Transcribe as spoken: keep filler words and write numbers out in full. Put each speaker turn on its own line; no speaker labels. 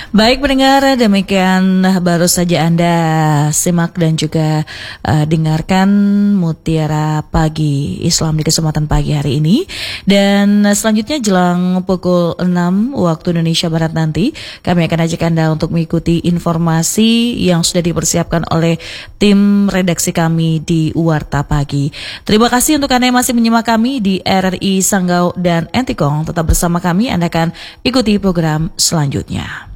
Baik pendengar, demikian baru saja Anda simak dan juga uh, dengarkan Mutiara Pagi Islam di kesempatan pagi hari ini. Dan selanjutnya jelang pukul enam waktu Indonesia Barat nanti, kami akan ajak Anda untuk mengikuti informasi yang sudah dipersiapkan oleh tim redaksi kami di Warta Pagi. Terima kasih untuk Anda yang masih menyimak kami di R R I Sanggau dan Entikong. Tetap bersama kami, Anda akan ikuti program selanjutnya.